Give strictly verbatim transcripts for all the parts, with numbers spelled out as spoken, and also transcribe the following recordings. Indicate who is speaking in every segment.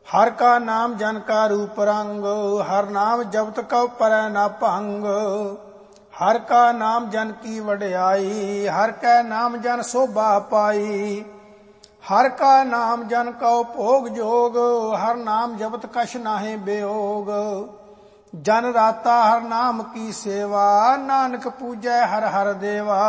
Speaker 1: हर का नाम जन का रूप रंग, हर नाम जपत कौ परੈ न भंग। हर का नाम जन की वड्याई, हर कै नाम जन शोभा पाई। हर का नाम जन कौ भोग जोग, हर नाम जपत कछ नाहि वियोग। जन राता हर नाम की सेवा, नानक पूजै हर हर देवा।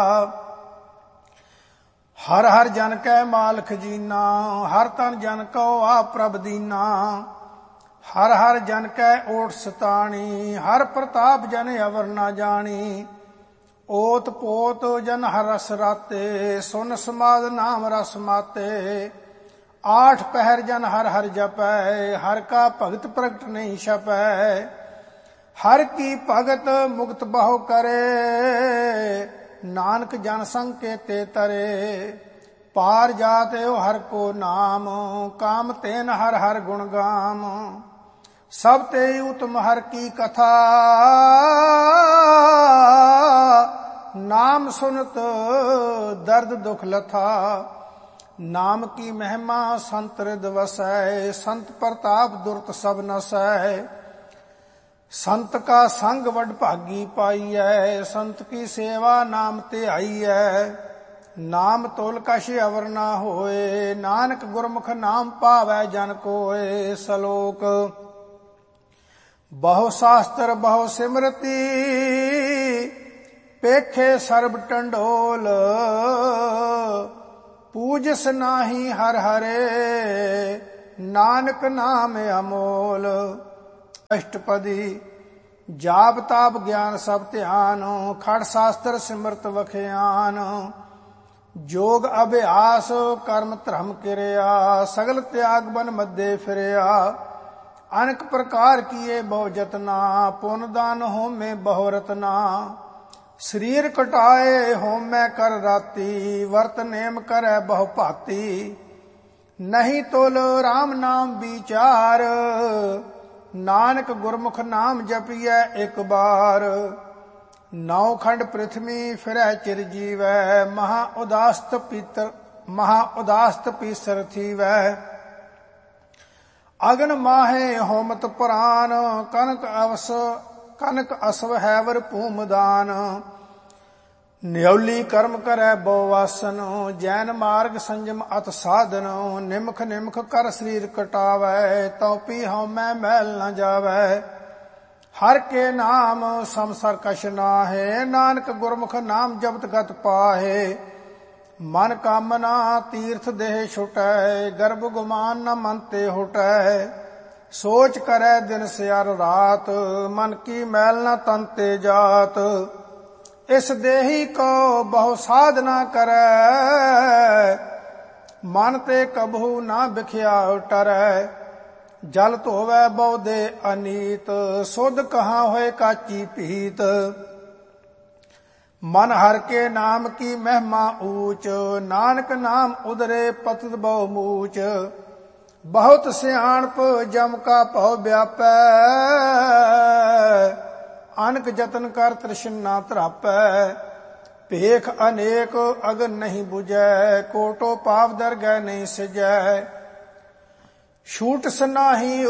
Speaker 1: हर हर जन कै मालक जीना, हर तन जन को आप प्रभ दीना। हर हर जन कै ओट सताणी, हर प्रताप जन अवर न जानी। ओत पोत जन हर रस राते, सुन समाद नाम रस माते। आठ पहर जन हर हर जपै, हर का भगत प्रगट नहीं छपै। हर की भगत मुक्त बहु करे, नानक जन संग के ते तरे। पार जात यो हर को नाम, काम तेन हर हर गुण गाम। सब ते उत्तम हर की कथा, नाम सुनत दर्द दुख लथा। नाम की महिमा संत हृद वसै, संत प्रताप दुरत सब नसै। संत का संग वड भागी पाईऐ, संत की सेवा नाम ते आईऐ। नाम तोल कछ अवर ना होए, नानक गुरमुख नाम पावै जन कोय। सलोक बहु शास्त्र बहु सिमरती, पेखे सर्ब टंडोल। पूजस नाही हर हरे, नानक नाम अमोल। अष्टपदी जाप ताप ज्ञान सब ध्यान, खड़ शास्त्र सिमरत वखियान। जोग अभ्यास कर्म धर्म किरिया, सगल त्याग बन मध्य फिरिया। अनेक प्रकार किए बहु जतना, पुन दान होमे बहु रतना। शरीर कटाए होमे कर राती, वर्त नेम करे बहु भाती। नहीं तोल राम नाम विचार, नानक गुरमुख नाम जपिए एक बार। नौ खंड पृथ्वी फिरै चिर जीवै, महा उदास्त पीतर महा उदास्त पीसर थीवै। अगन माहे होमत पुराण, कनक अवस कनक असव हैवर भूमदान। न्यौली कर्म करै बहुवासन, जैन मार्ग संजम अत साधन। निमख निमख कर शरीर कटावै, तौ पी हउमੈ मैल न जावै। हर के नाम समसर कछ नाहे, नानक गुरमुख नाम जपत गत पाहे। मन कामना तीर्थ देह छुटै, गर्भ गुमान न मन ते हुटै। सोच करै दिन सियार रात, मन की मैल न तन ते जात। इस देही को बहु साधना करै, मन ते कबहू ना बिख्या टरै। जल धोवै बहु दे अनीत, सुध कहाँ होए काची पीत। मन हर के नाम की महिमा ऊंच, नानक नाम उदरे पतित बहु मूच। बहुत सियाणप जम का भव व्यापै, अनक जतन कर तृष्णा तरापै। भेख अनेक अगन नहीं बुझै, कोटो पाप दरगह नहीं सिजै। छूट सनाही